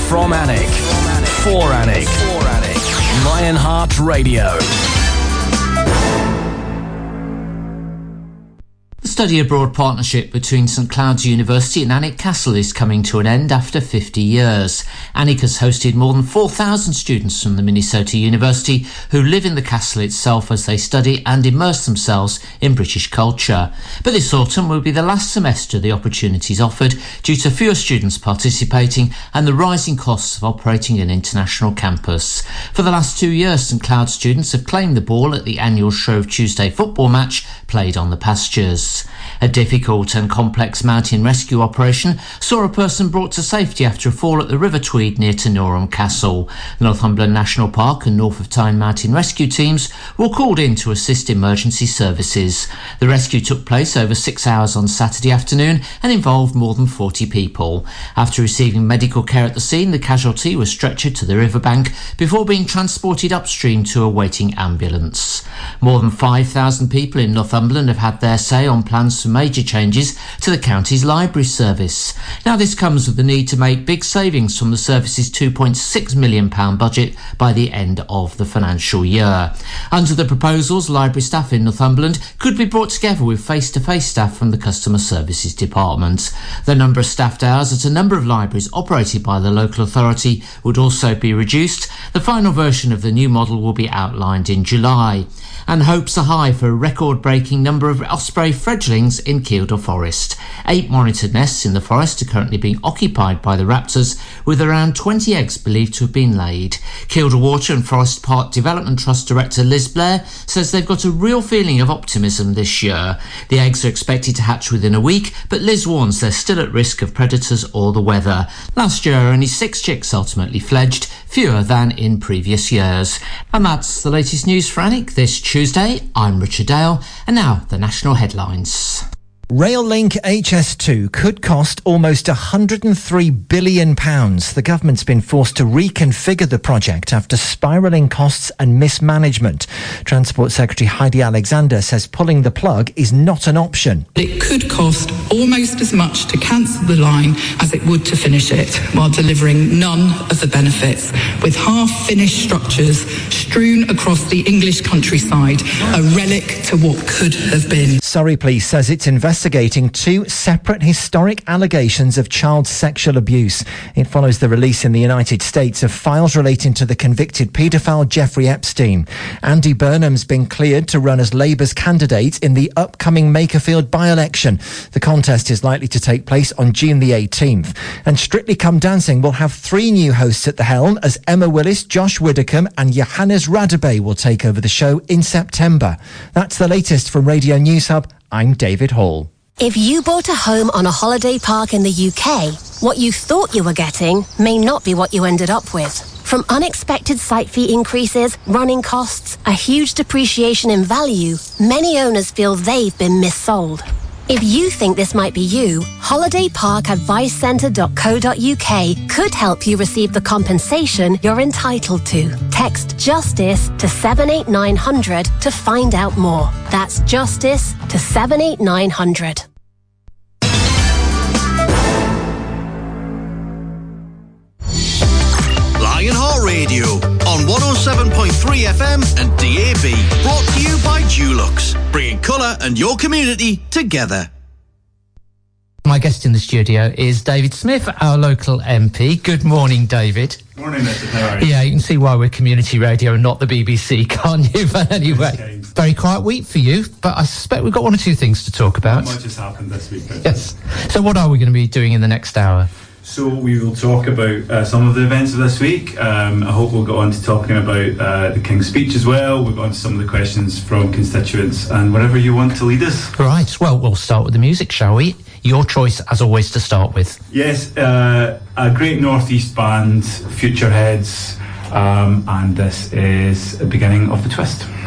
From Alnwick. For Alnwick. Lionheart Radio. The study abroad partnership between St Cloud's University and Alnwick Castle is coming to an end after 50 years. Alnwick has hosted more than 4,000 students from the Minnesota University who live in the castle itself as they study and immerse themselves in British culture. But this autumn will be the last semester the opportunities offered due to fewer students participating and the rising costs of operating an international campus. For the last 2 years, St Cloud students have claimed the ball at the annual Shrove Tuesday football match played on the pastures. A difficult and complex mountain rescue operation saw a person brought to safety after a fall at the River Tweed near to Norham Castle. Northumberland National Park and North of Tyne mountain rescue teams were called in to assist emergency services. The rescue took place over 6 hours on Saturday afternoon and involved more than 40 people. After receiving medical care at the scene, the casualty was stretchered to the riverbank before being transported upstream to a waiting ambulance. More than 5,000 people in Northumberland have had their say on plans for major changes to the county's library service. Now this comes with the need to make big savings from the service's £2.6 million budget by the end of the financial year. Under the proposals, library staff in Northumberland could be brought together with face-to-face staff from the Customer Services Department. The number of staffed hours at a number of libraries operated by the local authority would also be reduced. The final version of the new model will be outlined in July. And hopes are high for a record-breaking number of osprey fledglings in Kielder Forest. 8 monitored nests in the forest are currently being occupied by the raptors, with around 20 eggs believed to have been laid. Kielder Water and Forest Park Development Trust Director Liz Blair says they've got a real feeling of optimism this year. The eggs are expected to hatch within a week, but Liz warns they're still at risk of predators or the weather. Last year, only 6 chicks ultimately fledged, fewer than in previous years. And that's the latest news for Alnwick this Tuesday. I'm Richard Dale, and now the national headlines. Rail-Link HS2 could cost almost £103 billion. The government's been forced to reconfigure the project after spiralling costs and mismanagement. Transport Secretary Heidi Alexander says pulling the plug is not an option. It could cost almost as much to cancel the line as it would to finish it, while delivering none of the benefits, with half-finished structures strewn across the English countryside, a relic to what could have been. Surrey Police says it's investigating 2 separate historic allegations of child sexual abuse. It follows the release in the United States of files relating to the convicted paedophile Jeffrey Epstein. Andy Burnham's been cleared to run as Labour's candidate in the upcoming Makerfield by-election. The contest is likely to take place on June the 18th. And Strictly Come Dancing will have 3 new hosts at the helm as Emma Willis, Josh Widdicombe and Johannes Radebe will take over the show in September. That's the latest from Radio News Hub. I'm David Hall. If you bought a home on a holiday park in the UK, what you thought you were getting may not be what you ended up with. From unexpected site fee increases, running costs, a huge depreciation in value, many owners feel they've been missold. If you think this might be you, holidayparkadvicecentre.co.uk could help you receive the compensation you're entitled to. Text JUSTICE to 78900 to find out more. That's JUSTICE to 78900. Lionheart Radio on 107.3 FM and DAB. Brought to you by Dulux, bringing colour and your community together. My guest in the studio is David Smith, our local MP. Good morning, David. Morning, Mr. Perry. Yeah, you can see why we're community radio and not the BBC, can't you? But anyway, very quiet week for you, but I suspect we've got 1 or 2 things to talk about. Not much has happened this week. Yes. So what are we going to be doing in the next hour? So we will talk about some of the events of this week. I hope we'll go on to talking about the King's speech as well. We'll go on to some of the questions from constituents and whatever you want to lead us. Right, well, we'll start with the music, shall we? Your choice, as always, to start with. Yes, a great Northeast band, Future Heads, and this is the beginning of The Twist.